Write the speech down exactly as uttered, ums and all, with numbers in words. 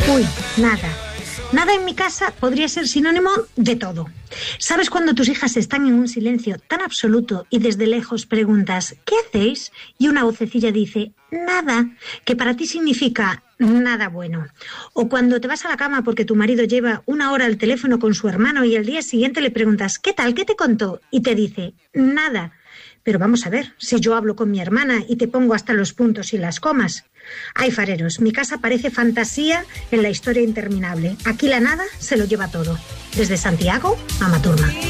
Uy, nada. Nada en mi casa podría ser sinónimo de todo. ¿Sabes cuando tus hijas están en un silencio tan absoluto y desde lejos preguntas ¿qué hacéis? Y una vocecilla dice nada, que para ti significa nada bueno. O cuando te vas a la cama porque tu marido lleva una hora al teléfono con su hermano y al día siguiente le preguntas ¿qué tal? ¿Qué te contó? Y te dice nada. Pero vamos a ver, si yo hablo con mi hermana y te pongo hasta los puntos y las comas. Ay, fareros, mi casa parece fantasía en la historia interminable. Aquí la nada se lo lleva todo. Desde Santiago a Maturma.